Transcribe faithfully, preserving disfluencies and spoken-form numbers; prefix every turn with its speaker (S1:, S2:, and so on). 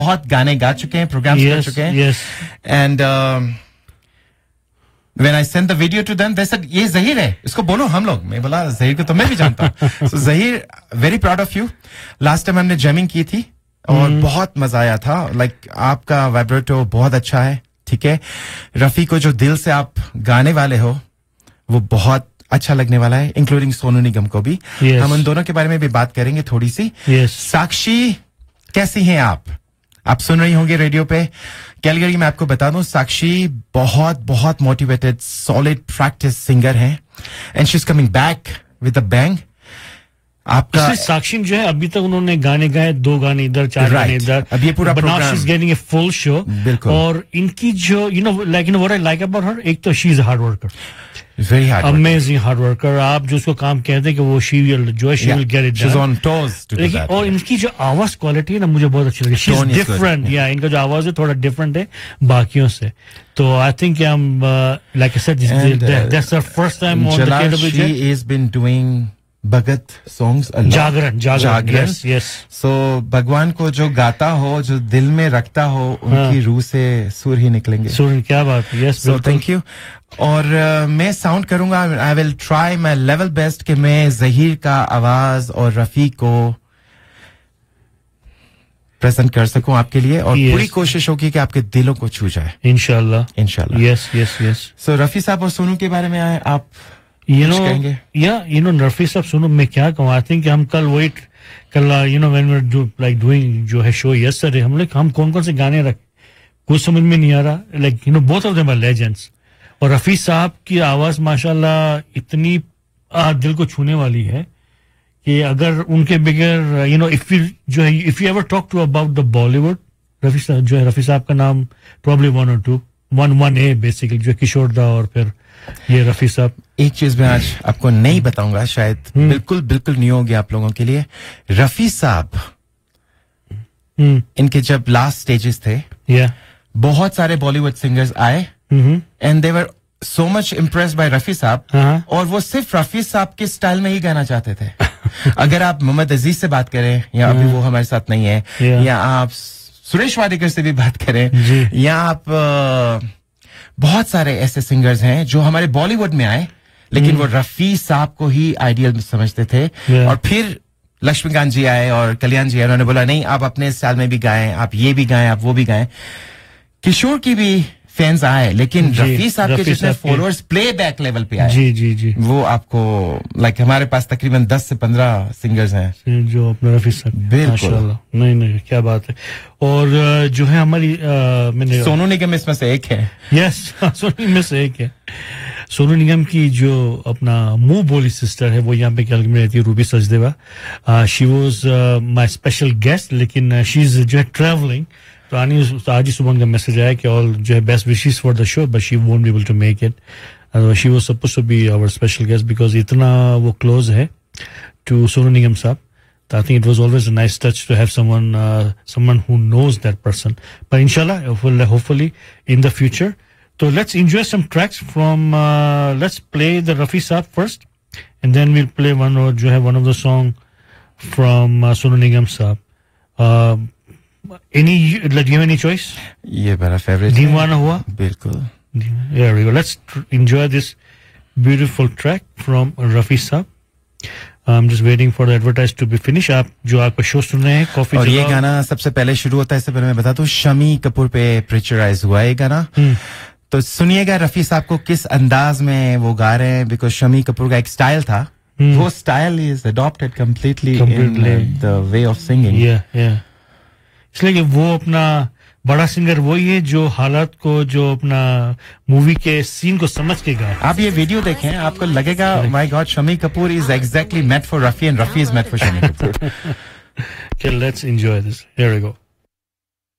S1: बहुत गाने गा चुके हैं, प्रोग्राम्स कर चुके हैं.
S2: Yes.
S1: And um, when I sent the video to them, they said, ये ज़हीर है, इसको बोलो हम लोग. मैं बोला ज़हीर को तो मैं भी जानता हूँ. So Zaheer, very proud of you. Last time हमने jamming की थी और mm. बहुत मजा आया था. Like आपका vibrato बहुत अच्छा है, ठीक है. रफी को जो दिल से आप गाने वाले हो, वो बहुत अच्छा लगने वाला है, इंक्लूडिंग सोनू निगम को भी.
S2: yes.
S1: हम उन दोनों के बारे में भी बात करेंगे थोड़ी सी.
S2: yes.
S1: साक्षी, कैसी हैं आप? आप सुन रही होंगे रेडियो पे. कैलगरी में आपको बता दूं, साक्षी बहुत बहुत मोटिवेटेड, सॉलिड प्रैक्टिस सिंगर हैं, and she is coming back with a bang. आपका
S2: साक्षी जो है, अभी तक उन्होंने गाने गाए, दो गाने इधर, चार
S1: right.
S2: गाने इधर.
S1: अब ये पूरा programme,
S2: she is getting a full show.
S1: बिल्कुल.
S2: और इनकी जो you know like you know what I like about her, एक तो she is hard worker,
S1: very hard,
S2: amazing hard worker. आप जो उसको काम कहते हैं कि वो शी विल जो she will get it done. She is
S1: on toes to do that.
S2: और इनकी जो आवाज क्वालिटी है ना, मुझे बहुत अच्छी लगी. She is different. या इनका जो आवाज है थोड़ा डिफरेंट है बाकियों से. तो I think I am like I said, that's the first time on the केडब्ल्यू.
S1: She is been doing Bhagat songs,
S2: Jagran, Jagran. Yes yes.
S1: सो भगवान को जो गाता हो, जो दिल में रखता हो, उनकी रूह से सुर ही निकलेंगे.
S2: सुर, क्या बात है. Yes,
S1: so thank you. और uh, मैं साउंड करूंगा, I will try my level best कि मैं ज़हीर का आवाज और रफी को प्रेजेंट कर सकूं आपके लिए, और yes. पूरी कोशिश होगी कि आपके दिलों को छू जाए,
S2: इंशाल्लाह.
S1: इंशाल्लाह.
S2: Yes yes yes.
S1: सो रफी साहब और सोनू के बारे में आए आप
S2: यू नो या यू नो रफी साहब, सुनो मैं क्या कहूँ, आई थिंक हम कल वही कल you know when we were do like doing जो है शो यस्टरडे, हम लोग हम कौन कौन से गाने रखे, कुछ समझ में नहीं आ रहा. Like you know both of them are legends. और रफी साहब की आवाज माशाल्लाह इतनी आ, दिल को छूने वाली है कि अगर उनके बगैर यू नो इफ यू जो है if you ever talk to about the Bollywood, Rafi साहब जो है, रफी साहब का नाम प्रॉब्ली वन और टू वन वन है बेसिकली, जो किशोर दा और फिर ये रफी साहब.
S1: एक चीज मैं आज आपको नहीं बताऊंगा, शायद hmm. बिल्कुल बिल्कुल न्यू होगी आप लोगों के लिए. रफी साहब hmm. इनके जब लास्ट स्टेजेस थे,
S2: yeah.
S1: बहुत सारे बॉलीवुड सिंगर्स आए and they were so much impressed by Rafi साहब,
S2: uh-huh.
S1: और वो सिर्फ रफी साहब के स्टाइल में ही गाना चाहते थे. अगर आप मोहम्मद अजीज से बात करें, या अभी yeah. वो हमारे साथ नहीं है,
S2: yeah.
S1: या आप सुरेश वाडेकर से भी बात करें, या आप uh, बहुत सारे ऐसे सिंगर्स हैं जो हमारे बॉलीवुड में आए, लेकिन hmm. वो रफी साहब को ही आइडियल समझते थे.
S2: yeah.
S1: और फिर लक्ष्मीकांत जी आए और कल्याण जी आए, उन्होंने बोला नहीं, आप अपने स्टाइल में भी गाएं, आप ये भी गाएं, आप वो भी गाएं. किशोर की भी फैंस आए, लेकिन रफी साहब के जितने फॉलोअर्स प्लेबैक लेवल पे आए,
S2: जी जी जी
S1: वो आपको लाइक like, हमारे पास तकरीबन दस से पंद्रह सिंगर्स हैं
S2: जो अपने रफी साहब.
S1: बिल्कुल.
S2: नहीं नहीं क्या बात है. और जो है हमारी मैंने
S1: सोनू निगम इसमें से एक है.
S2: यस, सोनू निगम में से एक है. सोनू निगम की जो अपना मुंह बोली सिस्टर है, वो यहाँ पे कैलगरी में रहती है, Ruby Sachdeva. She was my special guest, लेकिन शी इज जो है ट्रैवलिंग. तो आनी तो आज ही सुबह का मैसेज आया कि ऑल जो है best wishes for the show, but she won't be able to make it. She was supposed to be our special guest because इतना वो क्लोज है टू सोनू निगम साहब. I think it was always a nice touch to have someone, uh, someone who knows that person. But inshallah, hopefully, hopefully in the future. So let's enjoy some tracks from. Uh, let's play the Rafi Saab first, and then we'll play one or jo hai one of the song from uh, Sonu Nigam Saab. Uh, any? Do you have any choice?
S1: ये मेरा favorite.
S2: दीवाना हुआ.
S1: बिल्कुल.
S2: Here we go. Let's tr- enjoy this beautiful track from Rafi Saab. I'm just waiting for the advertise to be finished. आप जो आपका show सुन रहे हैं कॉफी,
S1: और ये गाना सबसे पहले शुरू होता है, इससे पहले मैं बता दूं, शमी कपूर पे पिक्चराइज हुआ है गाना. तो सुनिएगा रफी साहब को किस अंदाज में वो गा रहे हैं, बिकॉज शमी कपूर का एक स्टाइल था, वो style is adopted completely in the way of singing.
S2: इसलिए कि वो अपना बड़ा सिंगर वही है जो हालात को, जो अपना मूवी के सीन को समझ के गाए.
S1: आप ये वीडियो देखें, आपको लगेगा my God, Shami Kapoor is exactly met for Rafi and Rafi is met for Shami Kapoor.
S2: Okay, let's enjoy this. Here we go.